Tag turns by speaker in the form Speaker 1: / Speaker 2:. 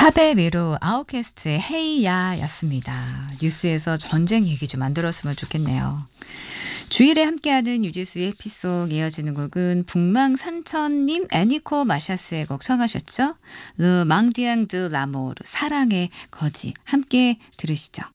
Speaker 1: 팝의 위로 아웃캐스트의 헤이야였습니다. 뉴스에서 전쟁 얘기 좀 안 들었으면 좋겠네요. 주일에 함께하는 유지수의 에피송 이어지는 곡은 북망산천님 애니코 마샤스의 곡 청하셨죠? 르 망디앙 드 라모르 사랑의 거지 함께 들으시죠.